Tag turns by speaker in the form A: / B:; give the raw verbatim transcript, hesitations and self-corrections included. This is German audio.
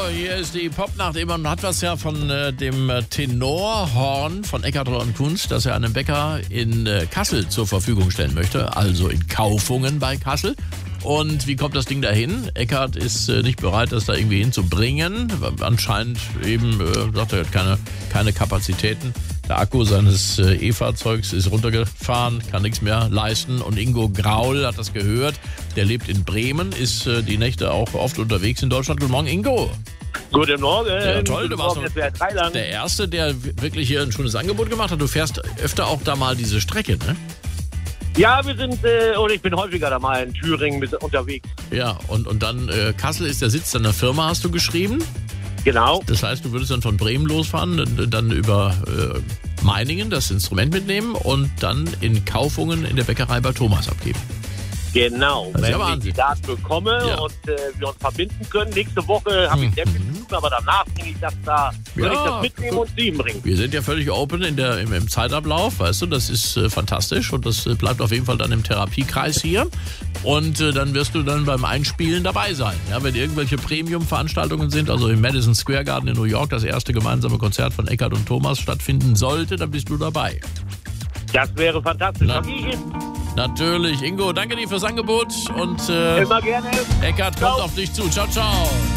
A: hier ist die Popnacht. Man hat was ja von äh, dem Tenorhorn von Eckart und Kunst, das er einem Bäcker in äh, Kassel zur Verfügung stellen möchte, also in Kaufungen bei Kassel. Und wie kommt das Ding dahin? Eckart ist äh, nicht bereit, das da irgendwie hinzubringen. Anscheinend eben, äh, sagt er, hat keine, keine Kapazitäten. Der Akku seines äh, E-Fahrzeugs ist runtergefahren, kann nichts mehr leisten. Und Ingo Graul hat das gehört. Der lebt in Bremen, ist äh, die Nächte auch oft unterwegs in Deutschland. Guten Morgen, Ingo.
B: Guten Morgen.
A: Ja, toll,
B: Guten
A: du warst
B: Morgen,
A: noch der Erste, der wirklich hier ein schönes Angebot gemacht hat. Du fährst öfter auch da mal diese Strecke, ne?
B: Ja, wir sind, äh, oder ich bin häufiger da mal in Thüringen mit, unterwegs.
A: Ja, und, und dann äh, Kassel ist der Sitz deiner Firma, hast du geschrieben?
B: Genau.
A: Das heißt, du würdest dann von Bremen losfahren, dann, dann über äh, Meiningen das Instrument mitnehmen und dann in Kaufungen in der Bäckerei bei Thomas abgeben.
B: Genau.
A: Das ist
B: Wenn
A: ja
B: ich
A: Wahnsinn.
B: die Daten bekomme
A: Ja.
B: und äh, wir uns verbinden können. Nächste Woche habe ich
A: Mhm.
B: Termin zu tun, aber danach bringe ich das da, würde
A: Ja,
B: ich das mitnehmen
A: gut.
B: und zu ihm bringen.
A: Wir sind ja völlig open in der, im, im Zeitablauf, weißt du, das ist äh, fantastisch und das äh, bleibt auf jeden Fall dann im Therapiekreis hier. Und äh, dann wirst du dann beim Einspielen dabei sein. Ja, wenn irgendwelche Premium-Veranstaltungen sind, also im Madison Square Garden in New York, das erste gemeinsame Konzert von Eckart und Thomas stattfinden sollte, dann bist du dabei.
B: Das wäre fantastisch.
A: Na.
B: Da gehe ich hin.
A: Natürlich. Ingo, danke dir fürs Angebot und äh,
B: Immer gerne.
A: Eckart kommt
B: Ciao.
A: auf dich zu. Ciao, ciao.